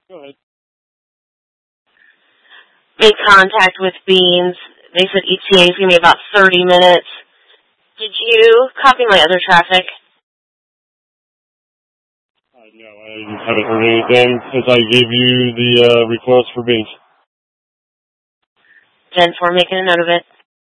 Go ahead. Made contact with Beans. They said ETA is going to be about 30 minutes. Did you copy my other traffic? No, I haven't heard anything since I gave you the request for Beans. 10-4, making a note of it.